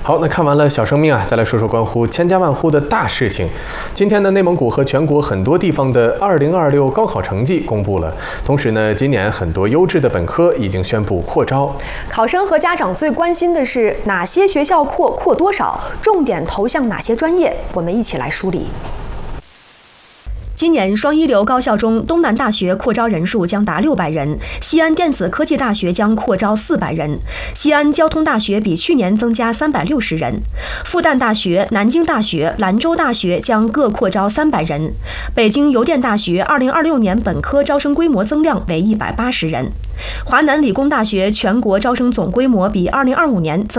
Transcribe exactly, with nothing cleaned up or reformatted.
好，那看完了小生命啊，再来说说关乎千家万户的大事情。今天呢，内蒙古和全国很多地方的二零二六高考成绩公布了，同时呢，今年很多优质的本科已经宣布扩招。 考生和家长最关心的是哪些学校扩，扩多少，重点投向哪些专业？我们一起来梳理。今年双一流高校中，东南大学扩招人数将达六百人，西安电子科技大学将扩招四百人，西安交通大学比去年增加三百六十人，复旦大学、南京大学、兰州大学将各扩招三百人，北京邮电大学二零二六年本科招生规模增量为一百八十人，华南理工大学全国招生总规模比二零二五年增